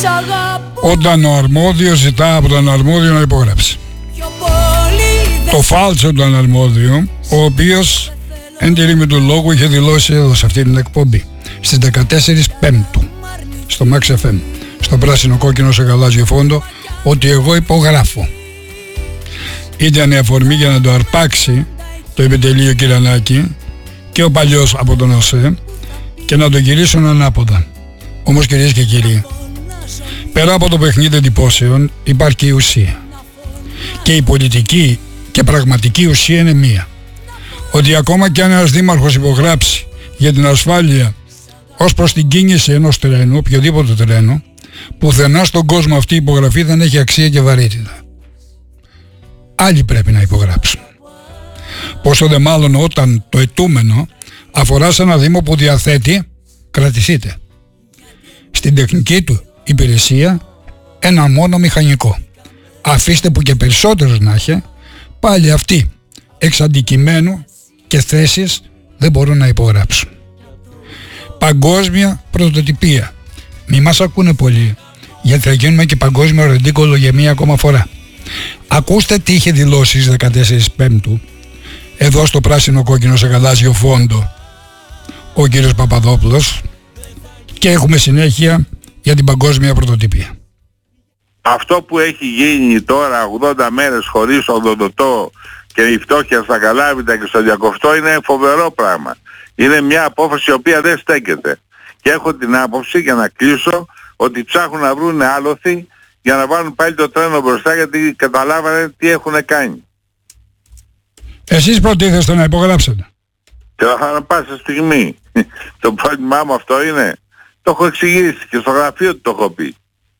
όταν ο αρμόδιος ζητά από τον αρμόδιο να υπογράψει. Το φάλτσο του αναρμόδιου, ο οποίος εν τη ρήμη του λόγου είχε δηλώσει εδώ σε αυτή την εκπομπή στις 14 Πέμπτου στο Max FM, στο πράσινο κόκκινο σε γαλάζιο φόντο, ότι εγώ υπογράφω. Ήταν η αφορμή για να το αρπάξει το επιτελείο Κυρανάκη και ο παλιός από τον ΟΣΕ και να το γυρίσουν ανάποδα. Όμως, κυρίες και κύριοι, πέρα από το παιχνίδι εντυπώσεων υπάρχει και η ουσία. Και η πολιτική και πραγματική ουσία είναι μία. Ότι ακόμα και αν ένας δήμαρχος υπογράψει για την ασφάλεια ως προς την κίνηση ενός τρένου, οποιοδήποτε τρένο, πουθενά στον κόσμο αυτή η υπογραφή δεν έχει αξία και βαρύτητα. Άλλοι πρέπει να υπογράψουν. Πόσο δε μάλλον όταν το αιτούμενο αφορά σε ένα δήμο που διαθέτει, κρατηθείτε, στην τεχνική του υπηρεσία ένα μόνο μηχανικό. Αφήστε που και περισσότερος να έχει, πάλι αυτοί εξ αντικειμένου και θέσεις δεν μπορούν να υπογράψουν. Παγκόσμια πρωτοτυπία. Μη μας ακούνε πολύ, γιατί θα γίνουμε και παγκόσμιο ρεντίκολο για μία ακόμα φορά. Ακούστε τι είχε δηλώσει στις 14 Πέμπτου εδώ στο πράσινο κόκκινο σε γαλάζιο φόντο ο κύριος Παπαδόπουλος και έχουμε συνέχεια για την παγκόσμια πρωτοτυπία. Αυτό που έχει γίνει τώρα 80 μέρες χωρίς οδοντοτό και η φτώχεια στα Καλάβητα και στο Διακοφτό είναι φοβερό πράγμα. Είναι μια απόφαση η οποία δεν στέκεται. Και έχω την άποψη, για να κλείσω, ότι ψάχνουν να βρουν άλοθη για να βάλουν πάλι το τρένο μπροστά, γιατί καταλάβανε τι έχουν κάνει. Εσείς προτίθεστε να υπογράψετε? Και θα να πάσα στιγμή. Το πρόβλημά μου αυτό είναι. Το έχω εξηγήσει και στο γραφείο του το έχω πει.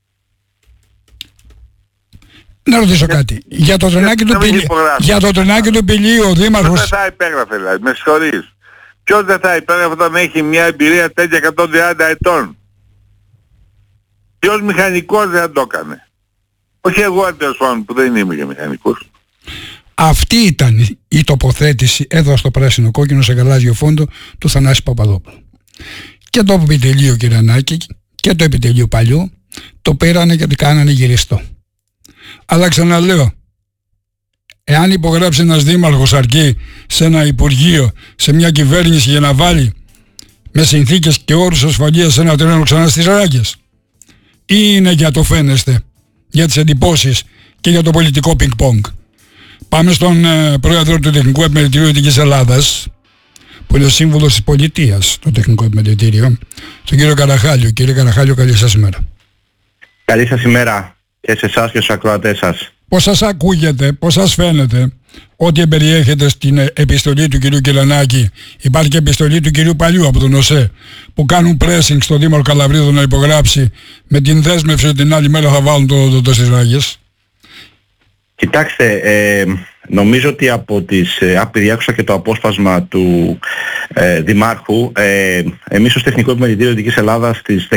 Να ρωτήσω κάτι. Για το τρενάκι του Πηλίου ο δήμαρχος... Ποιος δεν θα υπέγραφε δηλαδή, με συγχωρείς. Ποιος δεν θα υπέγραφε όταν έχει μια εμπειρία τέτοια 130 ετών? Ποιος μηχανικός δεν το έκανε? Όχι εγώ τέλος πάντων που δεν είμαι και μηχανικός. Αυτή ήταν η τοποθέτηση εδώ στο πράσινο κόκκινο σε γαλάζιο φόντο του Θανάση Παπαδόπουλου. Και το επιτελείο Κυρανάκη και το επιτελείο παλιού το πήρανε και το κάνανε γυριστό. Αλλά ξαναλέω, εάν υπογράψει ένας δήμαρχος αρκεί σε ένα υπουργείο, σε μια κυβέρνηση για να βάλει με συνθήκες και όρους ασφαλείας ένα τρένο ξανά στις ράγες, ή είναι για το φαίνεστε, για τις εντυπώσεις και για το πολιτικό πινκ-πονγκ? Πάμε στον πρόεδρο του Τεχνικού Επιμελητηρίου Δυτικής Ελλάδας, που είναι ο σύμβουλος της πολιτείας το Τεχνικό Επιμελητήριο, τον κύριο Καραχάλιο. Κύριε Καραχάλιο, καλή σας ημέρα. Καλή σας ημέρα και σε εσάς και στους ακροατές σας. Πώς σας ακούγεται, πώς σας φαίνεται ότι εμπεριέχεται στην επιστολή του κυρίου Κυρανάκη? Υπάρχει και επιστολή του κυρίου Παλιού από τον ΟΣΕ που κάνουν pressing στο Δήμαρχο Καλαβρίδου να υπογράψει με την δέσμευση ότι την άλλη μέρα θα βάλουν το στις ράγες. Κοιτάξτε, νομίζω ότι επειδή άκουσα και το απόσπασμα του Δημάρχου, εμείς ως Τεχνικό Επιμελητήριο Δυτικής Ελλάδας στις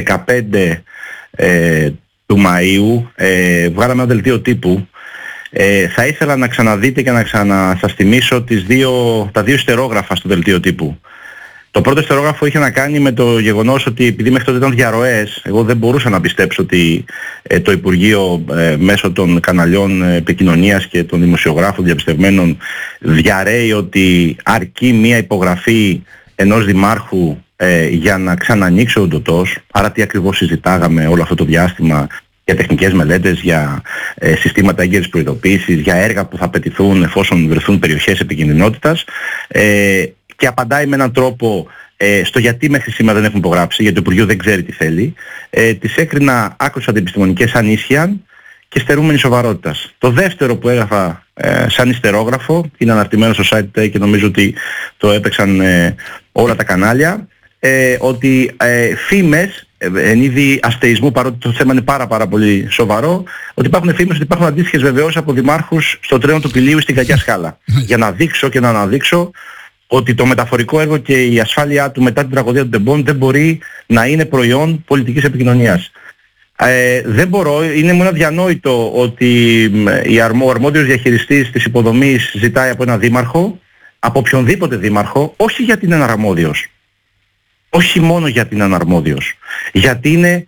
15 του Μαΐου βγάλαμε ένα δελτίο τύπου. Θα ήθελα να ξαναδείτε και να σας θυμίσω τα δύο ιστερόγραφα στο δελτίο τύπου. Το πρώτο ιστερόγραφο είχε να κάνει με το γεγονός ότι επειδή μέχρι τότε ήταν διαρροές, εγώ δεν μπορούσα να πιστέψω ότι το Υπουργείο μέσω των καναλιών επικοινωνίας και των δημοσιογράφων διαπιστευμένων διαρρέει ότι αρκεί μία υπογραφή ενός δημάρχου για να ξανανοίξει ο οντοτός. Άρα τι ακριβώς συζητάγαμε όλο αυτό το διάστημα? Για τεχνικές μελέτες, για συστήματα έγκαιρης προειδοποίησης, για έργα που θα απαιτηθούν εφόσον βρεθούν περιοχές επικινδυνότητας, και απαντάει με έναν τρόπο στο γιατί μέχρι σήμερα δεν έχουν υπογράψει, γιατί το Υπουργείο δεν ξέρει τι θέλει. Τις έκρινα άκρως αντιεπιστημονικές σαν ίσχυαν και στερούμενη σοβαρότητας. Το δεύτερο που έγραφα σαν ιστερόγραφο, είναι αναρτημένο στο site και νομίζω ότι το έπαιξαν όλα τα κανάλια, ότι φήμες εν είδη αστεϊσμού, παρότι το θέμα είναι πάρα πολύ σοβαρό, ότι υπάρχουν φήμες ότι υπάρχουν αντίστοιχες βεβαιώσεις από δημάρχους στο τρένο του Πηλίου στην Κακιά Σκάλα. Για να δείξω και να αναδείξω ότι το μεταφορικό έργο και η ασφάλειά του μετά την τραγωδία του Ντεμπόν δεν μπορεί να είναι προϊόν πολιτικής επικοινωνίας. Δεν μπορώ, είναι μόνο αδιανόητο ότι ο αρμόδιος διαχειριστής της υποδομής ζητάει από ένα δήμαρχο, από οποιονδήποτε δήμαρχο, όχι γιατί είναι αρμόδιος, όχι μόνο γιατί είναι αναρμόδιος, γιατί είναι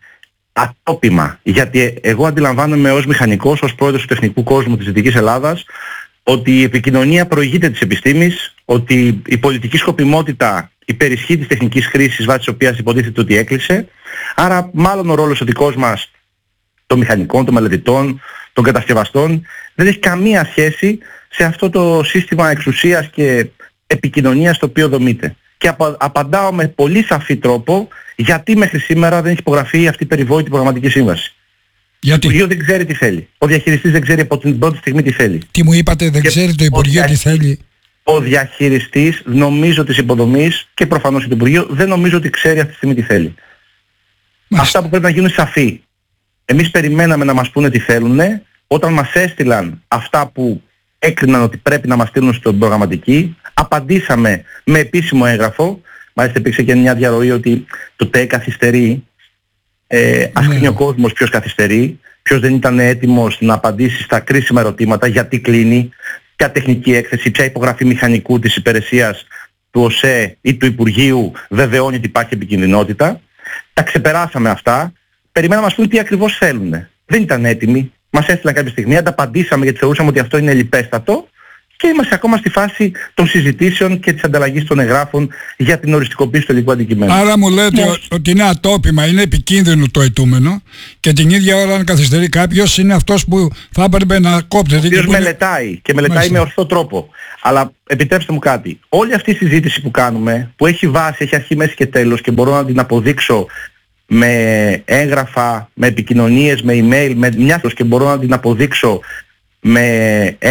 ατόπιμα. Γιατί εγώ αντιλαμβάνομαι ως μηχανικός, ως πρόεδρος του τεχνικού κόσμου της Δυτικής Ελλάδας, ότι η επικοινωνία προηγείται της επιστήμης, ότι η πολιτική σκοπιμότητα υπερισχύει της τεχνικής χρήσης βάσει της οποίας υποτίθεται ότι έκλεισε. Άρα μάλλον ο ρόλος ο δικός μας των μηχανικών, των μελετητών, των κατασκευαστών δεν έχει καμία σχέση σε αυτό το σύστημα εξουσίας και επικοινωνίας το οποίο δομείται. Και απαντάω με πολύ σαφή τρόπο γιατί μέχρι σήμερα δεν έχει υπογραφεί αυτή η περιβόητη προγραμματική σύμβαση. Γιατί? Το Υπουργείο δεν ξέρει τι θέλει. Ο διαχειριστής δεν ξέρει από την πρώτη στιγμή τι θέλει. Τι μου είπατε, δεν ξέρει το Υπουργείο τι θέλει? Ο διαχειριστής, νομίζω, της υποδομής και προφανώς το Υπουργείο δεν νομίζω ότι ξέρει αυτή τη στιγμή τι θέλει. Μάλιστα. Αυτά που πρέπει να γίνουν σαφή. Εμείς περιμέναμε να μας πούνε τι θέλουν. Όταν μας έστειλαν αυτά που έκριναν ότι πρέπει να μας στείλουν στην προγραμματική, απαντήσαμε με επίσημο έγγραφο. Μάλιστα υπήρξε και μια διαρροή ότι το ΤΕ καθυστερεί. Ας κρίνει ο κόσμος ποιος καθυστερεί, ποιος δεν ήταν έτοιμος να απαντήσει στα κρίσιμα ερωτήματα, γιατί κλείνει, ποια τεχνική έκθεση, ποια υπογραφή μηχανικού της υπηρεσίας του ΟΣΕ ή του Υπουργείου βεβαιώνει ότι υπάρχει επικινδυνότητα. Τα ξεπεράσαμε αυτά. Περιμέναμε να μας πούν τι ακριβώς θέλουν. Δεν ήταν έτοιμοι. Μας έστειλαν κάποια στιγμή, ανταπαντήσαμε γιατί θεωρούσαμε ότι αυτό είναι λιπέστατο και είμαστε ακόμα στη φάση των συζητήσεων και της ανταλλαγής των εγγράφων για την οριστικοποίηση του υλικού αντικειμένου. Άρα μου λέτε ότι είναι ατόπιμα, είναι επικίνδυνο το αιτούμενο και την ίδια ώρα αν καθυστερεί κάποιος είναι αυτός που θα έπρεπε να κόπτεται. Ο οποίος μελετάει και μελετάει με ορθό τρόπο. Αλλά επιτρέψτε μου κάτι. Όλη αυτή η συζήτηση που κάνουμε, που έχει βάση, έχει αρχή, μέση και τέλος και μπορώ να την αποδείξω με έγγραφα, με επικοινωνίες, με email, με μια και μπορώ να την αποδείξω με